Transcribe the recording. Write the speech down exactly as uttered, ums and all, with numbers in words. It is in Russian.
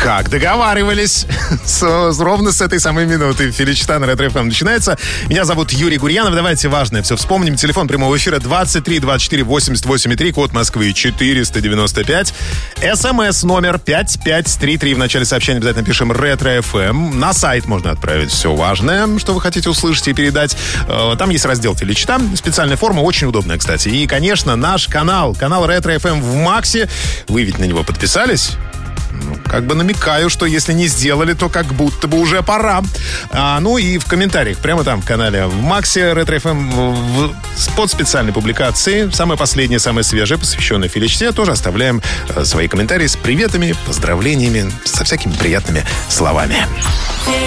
Как договаривались. с, с, ровно с этой самой минуты Феличита на Ретро-ФМ начинается. Меня зовут Юрий Гурьянов. Давайте важное все вспомним. Телефон прямого эфира двадцать три двадцать четыре восемьдесят восемь три, код Москвы четыреста девяносто пять. СМС номер пять пять три три. В начале сообщения обязательно пишем Ретро-ФМ. На сайт можно отправить все важное, что вы хотите услышать и передать. Там есть раздел Феличита. Специальная форма, очень удобная, кстати. И, конечно, наш канал. Канал Ретро-ФМ в Максе. Вы ведь на него подписались? Ну, как бы намекаю, что если не сделали, то как будто бы уже пора. А, ну и в комментариях, прямо там в канале в Максе Ретро-ФМ под специальной публикацией, самое последнее, самое свежее, посвященное Феличите, тоже оставляем свои комментарии с приветами, поздравлениями, со всякими приятными словами.